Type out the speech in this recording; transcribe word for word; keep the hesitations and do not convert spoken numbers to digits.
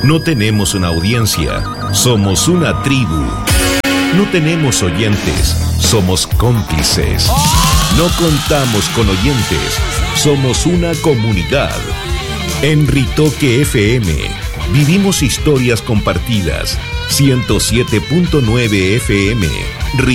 No tenemos una audiencia, somos una tribu. No tenemos oyentes, somos cómplices. No contamos con oyentes, somos una comunidad. En Ritoque F M, vivimos historias compartidas. ciento siete punto nueve F M.